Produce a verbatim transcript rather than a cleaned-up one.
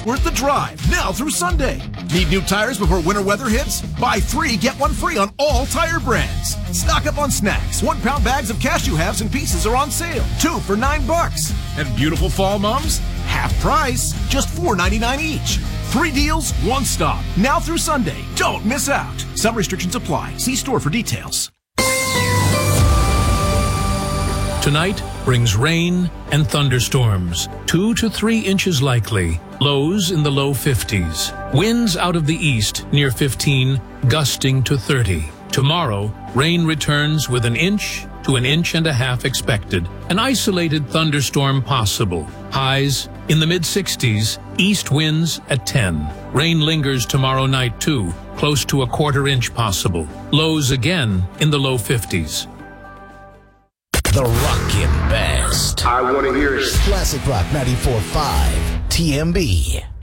miles worth the drive, now through Sunday. Need new tires before winter weather hits? Buy three, get one free on all tire brands. Stock up on snacks. One pound bags of cashew halves and pieces are on sale. Two for nine bucks. And beautiful fall mums? Half price, just four ninety-nine each. Three deals, one stop. Now through Sunday. Don't miss out. Some restrictions apply. See store for details. Tonight brings rain and thunderstorms, two to three inches likely, lows in the low fifties. Winds out of the east near fifteen, gusting to thirty. Tomorrow, rain returns with an inch to an inch and a half expected. An isolated thunderstorm possible. Highs in the mid-sixties, east winds at ten. Rain lingers tomorrow night too, close to a quarter inch possible. Lows again in the low fifties. The rockin' best. I want to hear it. Classic Rock ninety-four point five T M B.